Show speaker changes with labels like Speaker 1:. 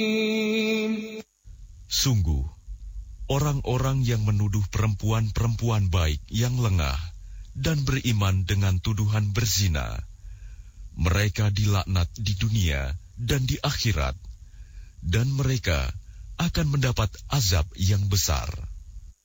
Speaker 1: Sungguh, orang-orang yang menuduh perempuan-perempuan baik yang lengah dan beriman dengan tuduhan berzina, mereka dilaknat di dunia dan di akhirat, dan mereka akan mendapat azab yang besar.